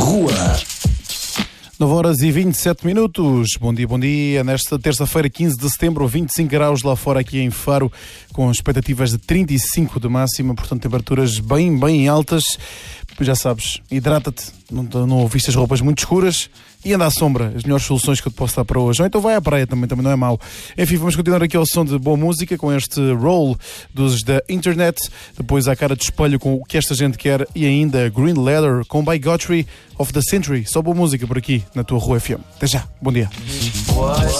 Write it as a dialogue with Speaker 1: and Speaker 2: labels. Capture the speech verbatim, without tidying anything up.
Speaker 1: rua.
Speaker 2: nove horas e vinte e sete minutos. Bom dia, bom dia. Nesta terça-feira, quinze de setembro, vinte e cinco graus lá fora aqui em Faro, com expectativas de trinta e cinco de máxima, portanto temperaturas bem, bem altas. Já sabes, hidrata-te, não, não ouviste as roupas muito escuras e anda à sombra, as melhores soluções que eu te posso dar para hoje. Ou então vai à praia também, também não é mau. Enfim, vamos continuar aqui ao som de boa música com este Roll dos da Internet, depois à cara de espelho com o que esta gente quer e ainda Green Leather com By Guthrie of the Century. Só boa música por aqui na tua Rua F M. Até já, bom dia.